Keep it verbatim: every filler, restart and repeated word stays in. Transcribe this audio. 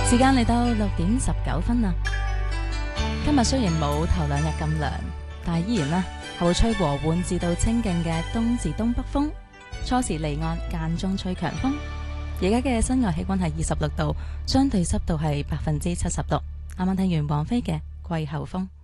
時間嚟到六點十九分啦。今日雖然冇頭兩日咁涼，但係依然呢係會吹和緩至到清勁嘅東至東北風，初時離岸，間中吹強風。而家嘅室外氣溫係二十六度，相對濕度係百分之七十六。啱啱聽完王菲嘅季候風。